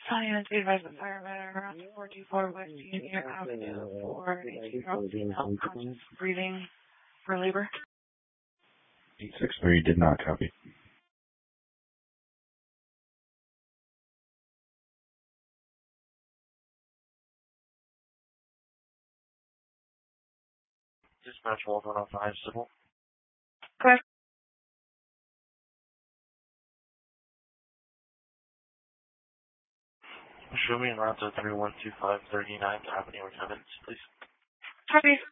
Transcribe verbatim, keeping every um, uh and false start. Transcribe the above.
Science advised the firefighter around four two four West Union Avenue for an eighteen-year-old female conscious breathing for labor. eight six three did not copy. Dispatch Wolf one oh five, civil. Okay. Show me in route to three one two five thirty-ninth Avenue, attendance, please. Copy.